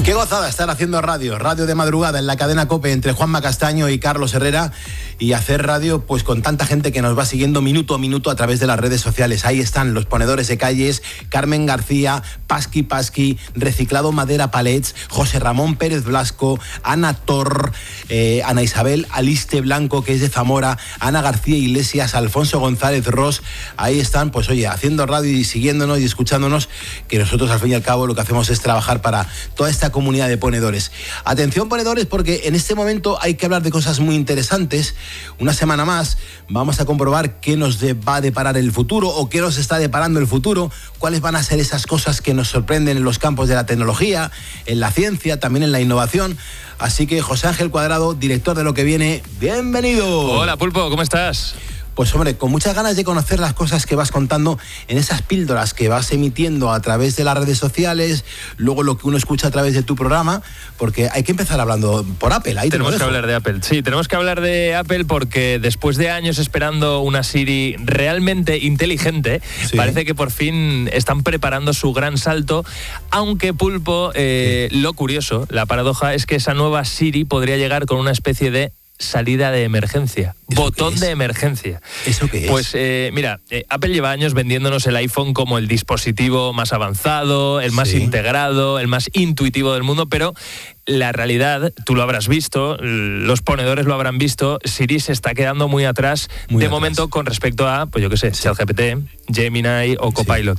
Qué gozada estar haciendo radio de madrugada en la cadena COPE entre Juanma Castaño y Carlos Herrera, y hacer radio pues con tanta gente que nos va siguiendo minuto a minuto a través de las redes sociales. Ahí están los ponedores de calles, Carmen García, Pasqui, Reciclado Madera Palets, José Ramón Pérez Blasco, Ana Tor, Ana Isabel Aliste Blanco, que es de Zamora, Ana García Iglesias, Alfonso González Ros. Ahí están, pues oye, haciendo radio y siguiéndonos y escuchándonos, que nosotros al fin y al cabo lo que hacemos es trabajar para toda esta comunidad de ponedores. Atención, ponedores, porque en este momento hay que hablar de cosas muy interesantes. Una semana más vamos a comprobar qué nos va a deparar el futuro, o qué nos está deparando el futuro, cuáles van a ser esas cosas que nos sorprenden en los campos de la tecnología, en la ciencia, también en la innovación. Así que José Ángel Cuadrado, director de Lo que Viene, bienvenido. Hola, Pulpo, ¿cómo estás? Pues hombre, con muchas ganas de conocer las cosas que vas contando en esas píldoras que vas emitiendo a través de las redes sociales, luego lo que uno escucha a través de tu programa, porque hay que empezar hablando por Apple. Ahí tenemos que hablar de Apple. Sí, tenemos que hablar de Apple porque después de años esperando una Siri realmente inteligente, sí, parece que por fin están preparando su gran salto, aunque, Pulpo, lo curioso, la paradoja es que esa nueva Siri podría llegar con una especie de salida de emergencia, botón de emergencia. ¿Eso qué es? Pues mira, Apple lleva años vendiéndonos el iPhone como el dispositivo más avanzado, el más integrado, el más intuitivo del mundo, pero la realidad, tú lo habrás visto, los ponedores lo habrán visto, Siri se está quedando muy atrás momento con respecto a, pues yo qué sé, ChatGPT, Gemini o Copilot.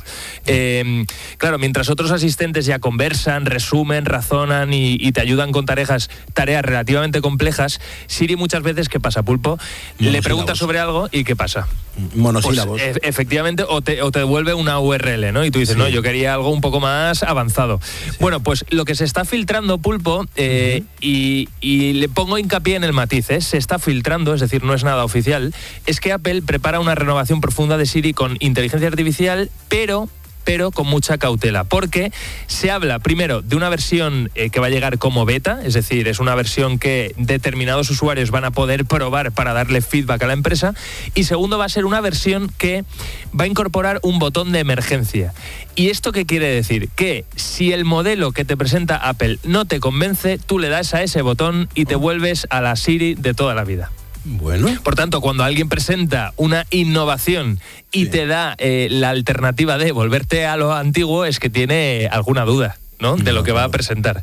Claro, mientras otros asistentes ya conversan, resumen, razonan y te ayudan con tareas relativamente complejas, Siri muchas veces, ¿qué pasa, Pulpo? Le preguntas sobre algo y ¿qué pasa? Monosílabos. Pues, efectivamente, o te devuelve una URL, ¿no? Y tú dices, no, yo quería algo un poco más avanzado. Sí. Bueno, pues lo que se está filtrando, Pulpo, y le pongo hincapié en el matiz, se está filtrando, es decir, no es nada oficial, es que Apple prepara una renovación profunda de Siri con inteligencia artificial, pero con mucha cautela, porque se habla primero de una versión que va a llegar como beta, es decir, es una versión que determinados usuarios van a poder probar para darle feedback a la empresa, y segundo, va a ser una versión que va a incorporar un botón de emergencia. ¿Y esto qué quiere decir? Que si el modelo que te presenta Apple no te convence, tú le das a ese botón y te vuelves a la Siri de toda la vida. Bueno. Por tanto, cuando alguien presenta una innovación y te da la alternativa de volverte a lo antiguo, es que tiene alguna duda, ¿no? De lo que va a presentar.